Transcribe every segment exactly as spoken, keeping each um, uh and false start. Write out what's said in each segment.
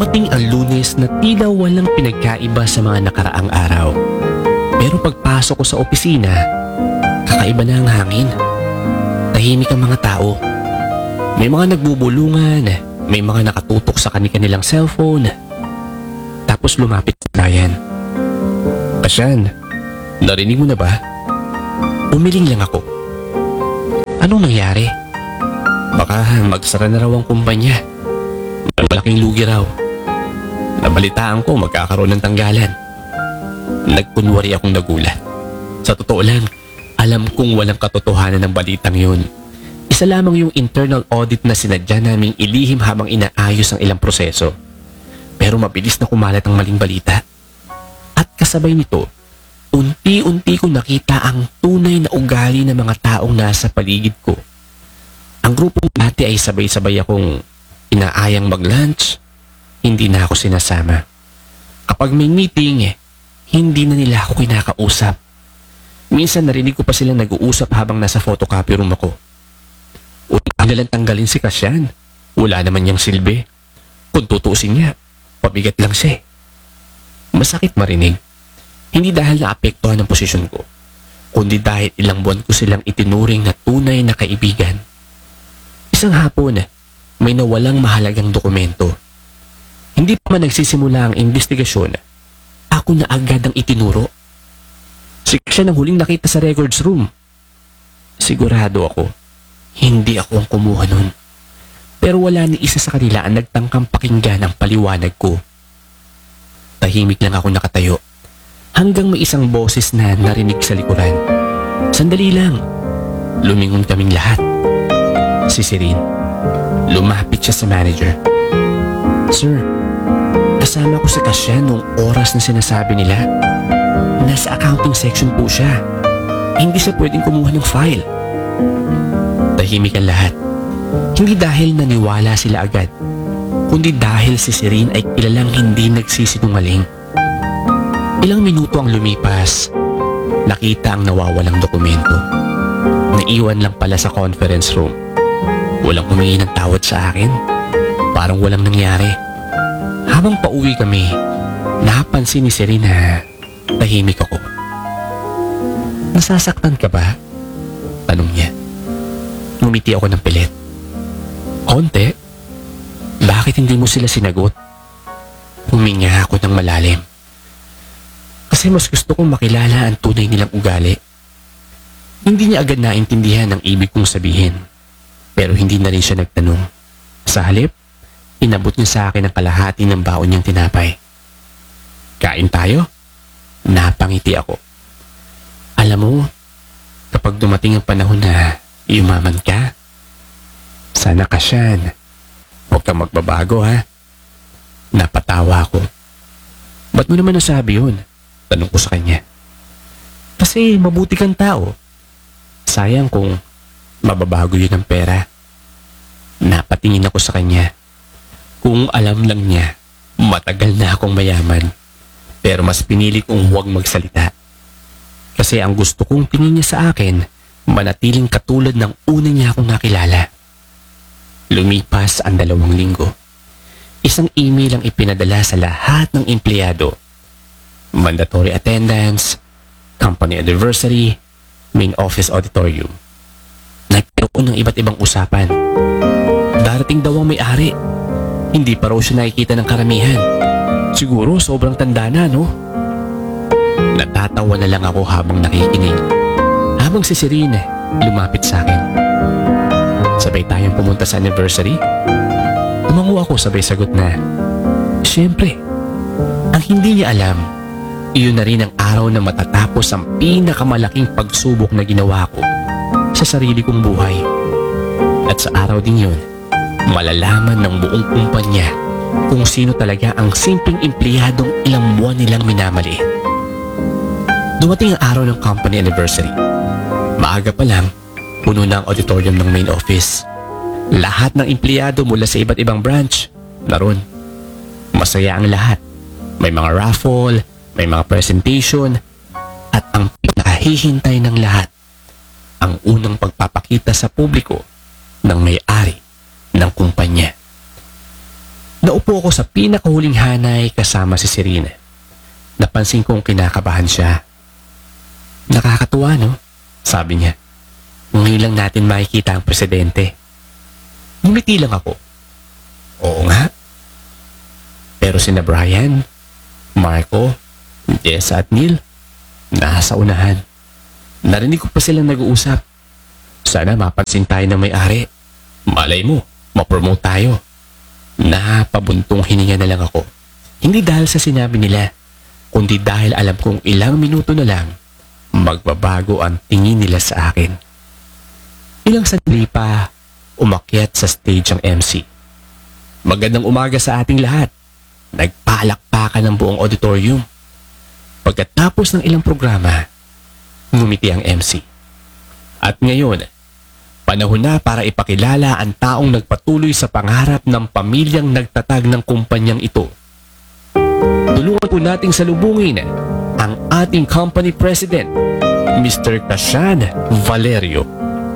Dumating ang Lunes na tila walang pinagkaiba sa mga nakaraang araw. Pero pagpasok ko sa opisina, kakaiba na ang hangin. Tahimik ang mga tao. May mga nagbubulungan, may mga nakatutok sa kani-kanilang cellphone. Tapos lumapit si Ryan. Kasyan, narinig mo na ba? Umiling lang ako. Anong nangyari? Baka magsara na raw ang kumpanya. Malaking lugi raw. Nabalitaan ko magkakaroon ng tanggalan. Nagkunwari akong nagulat. Sa totoo lang, alam kong walang katotohanan ng balitang yun. Isa lamang yung internal audit na sinadya naming ilihim habang inaayos ang ilang proseso. Pero mabilis na kumalat ang maling balita. At kasabay nito, unti-unti ko nakita ang tunay na ugali ng mga taong nasa paligid ko. Ang grupong dati ay sabay-sabay akong inaayang mag-lunch, hindi na ako sinasama. Kapag may meeting, hindi na nila ako kinakausap. Minsan narinig ko pa silang nag-uusap habang nasa photocopy room ako. Tanggalan tanggalin si Kasyan. Wala naman niyang silbi. Kung tutuusin niya, pabigat lang siya. Masakit marinig. Hindi dahil naapektuhan ang posisyon ko, kundi dahil ilang buwan ko silang itinuring na tunay na kaibigan. Isang hapon, may nawalang mahalagang dokumento. Hindi pa man nagsisimula ang investigasyon, ako na agad ang itinuro. Si Kasyan ang huling nakita sa records room. Sigurado ako, hindi ako ang kumuha nun. Pero wala ni isa sa kanila ang nagtangkang pakinggan ang paliwanag ko. Tahimik lang ako nakatayo, hanggang may isang boses na narinig sa likuran. Sandali lang. Lumingon kaming lahat. Si Serene. Lumapit siya sa manager. Sir, kasama ko si Kasyan noong oras na sinasabi nila. Nasa accounting section po siya. Hindi siya pwedeng kumuha ng file. Tahimik ang lahat. Hindi dahil naniwala sila agad, kundi dahil si Serene ay kilalang hindi nagsisinungaling. Ilang minuto ang lumipas, nakita ang nawawalang dokumento. Naiwan lang pala sa conference room. Walang humingi ng tawad sa akin. Parang walang nangyari. Habang pauwi kami, napansin ni Serene na tahimik ako. Nasasaktan ka ba? Tanong niya. Ngumiti ako ng pilit. Konti? Bakit hindi mo sila sinagot? Huminga ako ng malalim. Kasi mas gusto kong makilala ang tunay nilang ugali. Hindi niya agad naintindihan ang ibig kong sabihin. Pero hindi na rin siya nagtanong. Sa halip, inabot niya sa akin ang kalahati ng baon niyang tinapay. Kain tayo? Napangiti ako. Alam mo, kapag dumating ang panahon na yumaman ka, sana Kasyan, huwag kang magbabago ha. Napatawa ako. Ba't mo naman nasabi yun? Tanong ko sa kanya. Kasi mabuti kang tao. Sayang kung mababago yun ang pera. Napatingin ako sa kanya. Kung alam lang niya, matagal na akong mayaman. Pero mas pinili kong huwag magsalita. Kasi ang gusto kong tingin niya sa akin, manatiling katulad ng una niya akong nakilala. Lumipas ang dalawang linggo. Isang email ang ipinadala sa lahat ng empleyado. Mandatory attendance, company anniversary, main office auditorium. Nagkaroon ng iba't ibang usapan. Darating daw ang may-ari. Hindi pa raw siya nakikita ng karamihan. Siguro sobrang tanda na, no? Natatawa na lang ako habang nakikinig. Habang si Serene lumapit sa akin. Sabay tayong pumunta sa anniversary. Tumango ako sabay sagot na, siyempre. Ang hindi niya alam, iyon na rin ang araw na matatapos ang pinakamalaking pagsubok na ginawa ko sa sarili kong buhay. At sa araw din yun, malalaman ng buong kumpanya kung sino talaga ang simpleng empleyadong ilang buwan nilang minamaliit. Dumating ang araw ng company anniversary. Maaga pa lang, puno na ang auditorium ng main office. Lahat ng empleyado mula sa iba't ibang branch naroon. Masaya ang lahat. May mga raffle, may mga presentation, at ang pinakahihintay ng lahat, ang unang pagpapakita sa publiko ng may-ari ng kumpanya. Naupo ako sa pinakahuling hanay kasama si Serena. Napansin kong kinakabahan siya. Nakakatuwa, no? Sabi niya. Ngayon lang natin makikita ang presidente. Ngumiti lang ako. Oo nga. Pero sina Brian, Marco, Jessa at Neil, nasa unahan. Narinig ko pa silang nag-uusap. Sana mapansin tayo ng may-ari. Malay mo, mapromote tayo. Napabuntong hininga na lang ako. Hindi dahil sa sinabi nila, kundi dahil alam kong ilang minuto na lang, magbabago ang tingin nila sa akin. Ilang sandali pa, umakyat sa stage ang M C. Magandang umaga sa ating lahat. Nagpalakpakan ng buong auditorium. Pagkatapos ng ilang programa, ngumiti ang M C. At ngayon, panahon na para ipakilala ang taong nagpatuloy sa pangarap ng pamilyang nagtatag ng kumpanyang ito. Tulungan po nating salubungin ang ating company president, Mister Kashan Valerio.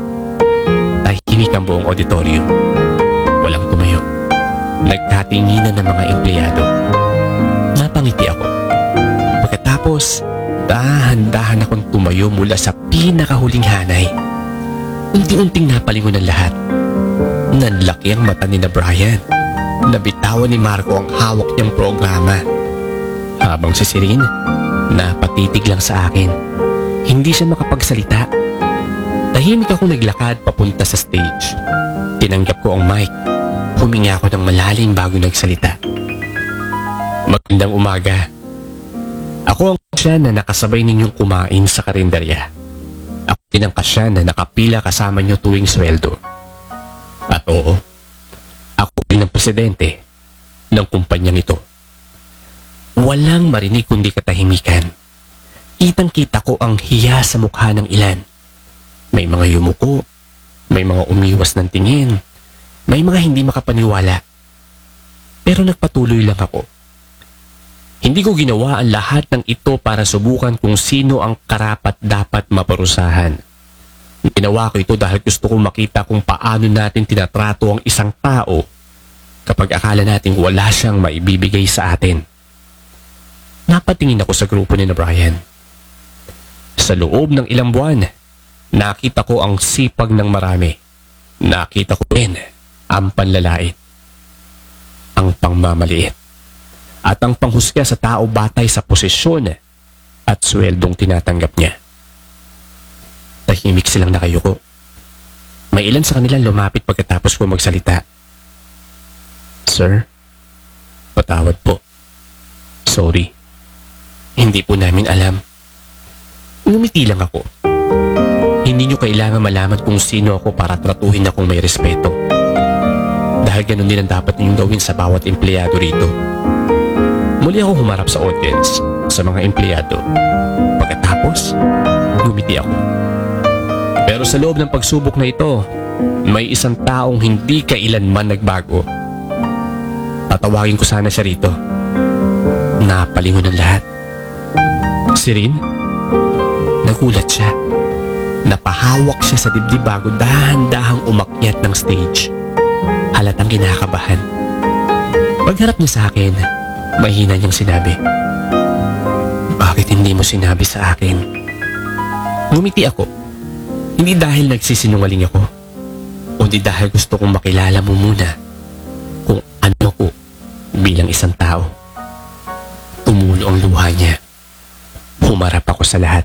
Tahimik ang buong auditorium. Walang tumayo. Nagkatinginan ng mga empleyado. Napangiti ako. Pagkatapos, dahan-dahan akong tumayo mula sa pinakahuling hanay. Unti-unting napalingon ang lahat. Nanlaki ang mata ni na Brian. Nabitawan ni Marco ang hawak niyang programa. Habang si Serene, napatitig lang sa akin. Hindi siya makapagsalita. Tahimik ako naglakad papunta sa stage. Tinanggap ko ang mic. Huminga ako ng malalim bago nagsalita. Magandang umaga. Ako ang kasya na nakasabay ninyong kumain sa karinderya. Ako din ang kasya na nakapila kasama niyo tuwing sweldo. At oo, ako din ang presidente ng kumpanyang ito. Walang marinig kundi katahimikan. Kitang-kita ko ang hiya sa mukha ng ilan. May mga yumuko, may mga umiwas ng tingin, may mga hindi makapaniwala. Pero nagpatuloy lang ako. Hindi ko ginawa ang lahat ng ito para subukan kung sino ang karapat-dapat maparusahan. Ginawa ko ito dahil gusto kong makita kung paano natin tinatrato ang isang tao kapag akala nating wala siyang maibibigay sa atin. Napatingin ako sa grupo ni na Brian. Sa loob ng ilang buwan, nakita ko ang sipag ng marami. Nakita ko rin ang panlalait, ang pangmamaliit, at ang panghusga sa tao batay sa posisyon at sweldong tinatanggap niya. Tahimik silang nakayuko. May ilan sa kanila lumapit pagkatapos ko magsalita. Sir, patawad po. Sorry. Hindi po namin alam. Ngumiti lang ako. Hindi niyo kailangan malaman kung sino ako para tratuhin akong may respeto. Dahil ganun din ang dapat ninyong gawin sa bawat empleyado rito. Muli ako humarap sa audience, sa mga empleyado. Pagkatapos, ngumiti ako. Pero sa loob ng pagsubok na ito, may isang taong hindi kailanman nagbago. Tatawagin ko sana siya rito. Napalingon ang lahat. Serene? Nagulat siya. Napahawak siya sa dibdib bago dahan-dahang umakyat ng stage. Halatang kinakabahan. Pagharap niya sa akin, mahina niyang sinabi, "Bakit hindi mo sinabi sa akin?" Ngumiti ako. Hindi dahil nagsisinungaling ako, kundi dahil gusto kong makilala mo muna kung ano ko bilang isang tao. Tumulo ang luha niya. Humarap ako sa lahat.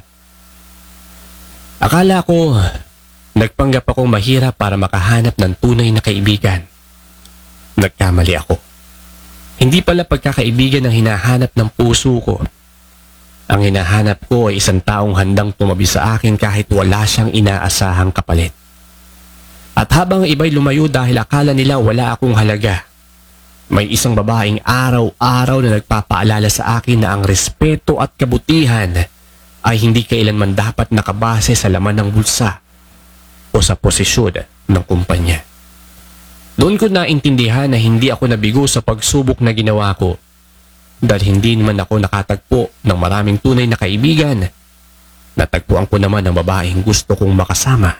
Akala ko, nagpanggap akong mahirap para makahanap ng tunay na kaibigan. Nagkamali ako. Hindi pala pagkakaibigan ang hinahanap ng puso ko. Ang hinahanap ko ay isang taong handang tumabi sa akin kahit wala siyang inaasahang kapalit. At habang iba'y lumayo dahil akala nila wala akong halaga, may isang babaeng araw-araw na nagpapaalala sa akin na ang respeto at kabutihan ay hindi kailanman dapat nakabase sa laman ng bulsa o sa posisyon ng kumpanya. Doon ko naintindihan na hindi ako nabigo sa pagsubok na ginawa ko dahil hindi naman ako nakatagpo ng maraming tunay na kaibigan. Natagpuan ko naman ang babaeng gusto kong makasama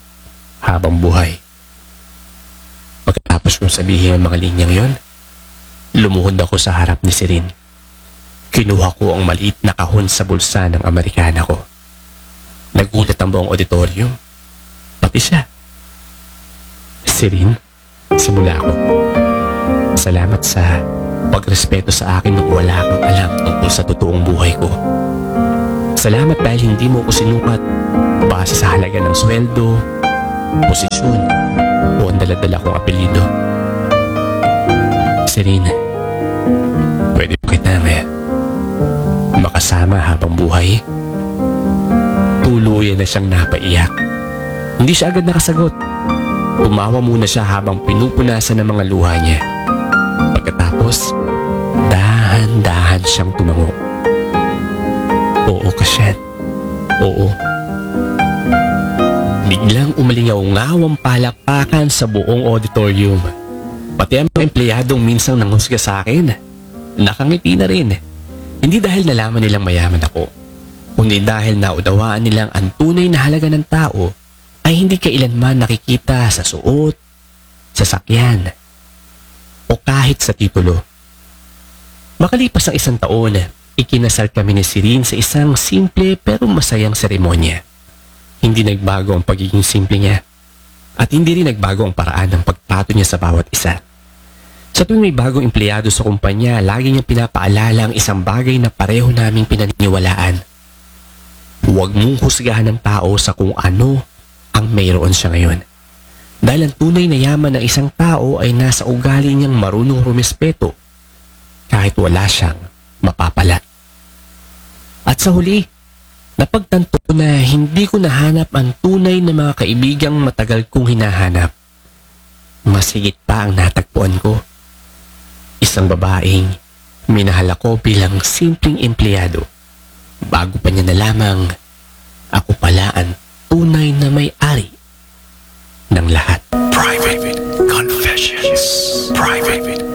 habang buhay. Pagkatapos kong sabihin ang mga linyang yon, Lumuhod ako sa harap ni Sirin. Kinuha ko ang maliit na kahon sa bulsa ng Amerikana ko. Nagulat ang buong auditorium. Pati siya. Sirin, simula ako. Salamat sa pagrespeto sa akin nung wala kang alam tungkol sa totoong buhay ko. Salamat dahil hindi mo ko sinukat base sa halaga ng sweldo, posisyon, o ang daladala kong apelido. Sirin, pwede po kitang eh, makasama habang buhay? Tuluyan na siyang napaiyak. Hindi siya agad nakasagot. Umawa muna siya habang pinupunasan ng mga luha niya. Pagkatapos, dahan-dahan siyang tumango. Oo, Kasyan. Oo. Biglang umalingaw-ngaw ang palakpakan sa buong auditorium. Pati ang mga empleyadong minsang nanghusga sa akin, nakangiti na rin. Hindi dahil nalaman nilang mayaman ako, kundi dahil naudawaan nilang ang tunay na halaga ng tao ay hindi kailanman nakikita sa suot, sasakyan, o kahit sa titulo. Makalipas ang isang taon, ikinasal kami ni Sirin sa isang simple pero masayang seremonya. Hindi nagbago ang pagiging simple niya at hindi rin nagbago ang paraan ng pagtrato niya sa bawat isa. Sa tuwing may bagong empleyado sa kumpanya, lagi niyang pinapaalala ang isang bagay na pareho naming pinaniniwalaan. Huwag mong husgahan ng tao sa kung ano ang mayroon siya ngayon. Dahil ang tunay na yaman ng isang tao ay nasa ugali niyang marunong rumispeto kahit wala siyang mapapala. At sa huli, napagtanto ko na hindi ko nahanap ang tunay na mga kaibigang matagal kong hinahanap. Mas higit pa ang natagpuan ko. Isang babaeng minahal ako bilang simpleng empleyado. Bago pa niya nalamang, ako pala ang tunay na may-ari ng lahat. Private Confessions. Private